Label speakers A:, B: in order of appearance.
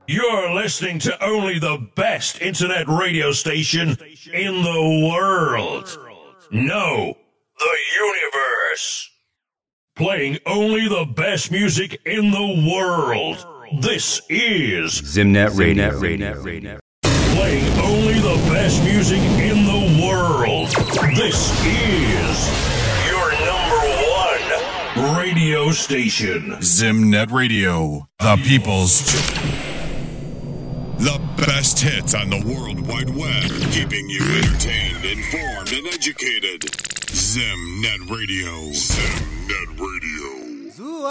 A: You're listening to only the best internet radio station in the world. No, the universe. Playing only the best music in the world. This is
B: Zimnet Radio.
A: Playing only the best music in the world. This is your number one radio station.
C: Zimnet Radio, the people's...
D: The best hits on the World Wide Web, keeping you entertained, informed, and educated. Zimnet Radio. Zimnet Radio.